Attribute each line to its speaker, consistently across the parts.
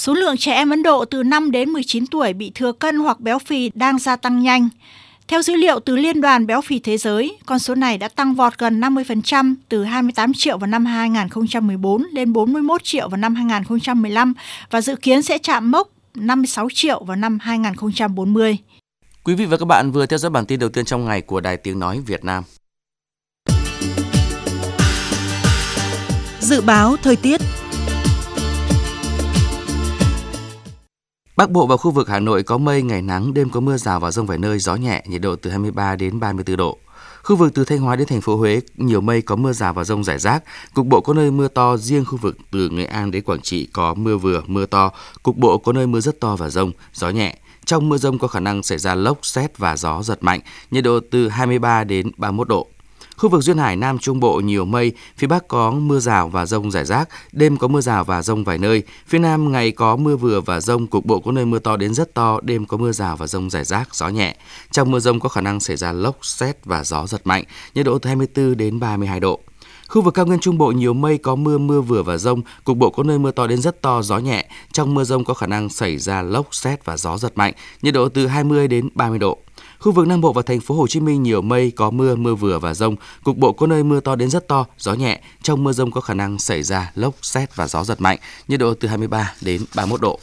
Speaker 1: Số lượng trẻ em Ấn Độ từ 5 đến 19 tuổi bị thừa cân hoặc béo phì đang gia tăng nhanh. Theo dữ liệu từ Liên đoàn Béo phì Thế giới, con số này đã tăng vọt gần 50% từ 28 triệu vào năm 2014 lên 41 triệu vào năm 2015 và dự kiến sẽ chạm mốc 56 triệu vào năm 2040.
Speaker 2: Quý vị và các bạn vừa theo dõi bản tin đầu tiên trong ngày của Đài Tiếng Nói Việt Nam.
Speaker 3: Dự báo thời tiết.
Speaker 2: Bắc Bộ và khu vực Hà Nội có mây, ngày nắng, đêm có mưa rào và dông vài nơi, gió nhẹ, nhiệt độ từ 23 đến 34 độ. Khu vực từ Thanh Hóa đến thành phố Huế nhiều mây, có mưa rào và dông rải rác, cục bộ có nơi mưa to, riêng khu vực từ Nghệ An đến Quảng Trị có mưa vừa, mưa to, cục bộ có nơi mưa rất to và dông, gió nhẹ. Trong mưa dông có khả năng xảy ra lốc, sét và gió giật mạnh, nhiệt độ từ 23 đến 31 độ. Khu vực duyên hải Nam Trung Bộ nhiều mây, phía Bắc có mưa rào và dông rải rác, đêm có mưa rào và dông vài nơi. Phía Nam ngày có mưa vừa và dông, cục bộ có nơi mưa to đến rất to, đêm có mưa rào và dông rải rác, gió nhẹ. Trong mưa dông có khả năng xảy ra lốc, sét và gió giật mạnh, nhiệt độ từ 24 đến 32 độ. Khu vực cao nguyên Trung Bộ nhiều mây, có mưa, mưa vừa và dông, cục bộ có nơi mưa to đến rất to, gió nhẹ. Trong mưa dông có khả năng xảy ra lốc, sét và gió giật mạnh, nhiệt độ từ 20 đến 30 độ. Khu vực Nam Bộ và thành phố Hồ Chí Minh nhiều mây, có mưa, mưa vừa và dông, cục bộ có nơi mưa to đến rất to, gió nhẹ. Trong mưa dông có khả năng xảy ra lốc, sét và gió giật mạnh, nhiệt độ từ 23 đến 31 độ.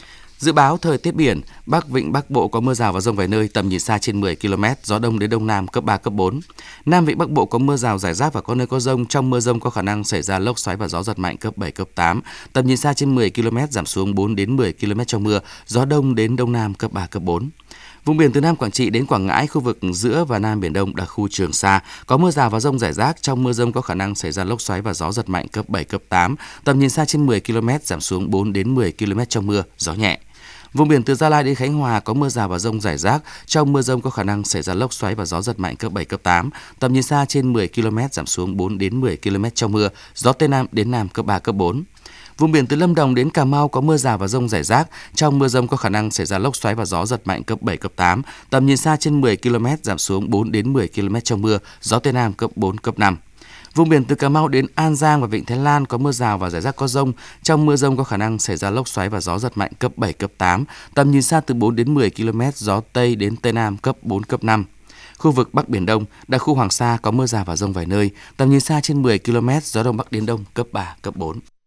Speaker 2: Dự báo thời tiết biển, Bắc Vịnh Bắc Bộ có mưa rào và dông vài nơi, tầm nhìn xa trên 10 km, gió đông đến đông nam cấp 3, cấp 4. Nam Vịnh Bắc Bộ có mưa rào rải rác và có nơi có dông, trong mưa dông có khả năng xảy ra lốc xoáy và gió giật mạnh cấp 7, cấp 8. Tầm nhìn xa trên 10 km, giảm xuống 4 đến 10 km trong mưa, gió đông đến đông nam cấp 3, cấp 4. Vùng biển từ Nam Quảng Trị đến Quảng Ngãi, khu vực giữa và Nam Biển Đông, đặc khu Trường Sa, có mưa rào và dông rải rác, trong mưa dông có khả năng xảy ra lốc xoáy và gió giật mạnh cấp 7, cấp 8. Tầm nhìn xa trên 10 km, giảm xuống 4 đến 10 km trong mưa, gió nhẹ. Vùng biển từ Gia Lai đến Khánh Hòa có mưa rào và dông rải rác, trong mưa dông có khả năng xảy ra lốc xoáy và gió giật mạnh cấp 7, cấp 8. Tầm nhìn xa trên 10 km, giảm xuống 4 đến 10 km trong mưa, gió Tây Nam đến Nam cấp 3, cấp 4. Vùng biển từ Lâm Đồng đến Cà Mau có mưa rào và dông rải rác, trong mưa dông có khả năng xảy ra lốc xoáy và gió giật mạnh cấp 7, cấp 8. Tầm nhìn xa trên 10 km, giảm xuống 4 đến 10 km trong mưa, gió Tây Nam cấp 4, cấp 5. Vùng biển từ Cà Mau đến An Giang và Vịnh Thái Lan có mưa rào và rải rác có dông, trong mưa dông có khả năng xảy ra lốc xoáy và gió giật mạnh cấp 7, cấp 8. Tầm nhìn xa từ 4 đến 10 km, gió Tây đến Tây Nam cấp 4, cấp 5. Khu vực Bắc Biển Đông, đặc khu Hoàng Sa có mưa rào và dông vài nơi, tầm nhìn xa trên 10 km, gió Đông Bắc đến Đông cấp 3, cấp 4.